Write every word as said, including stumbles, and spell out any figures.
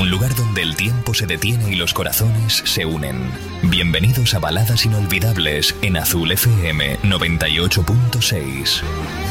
un lugar donde el tiempo se detiene y los corazones se unen. Bienvenidos a Baladas Inolvidables en Azul F M noventa y ocho punto seis.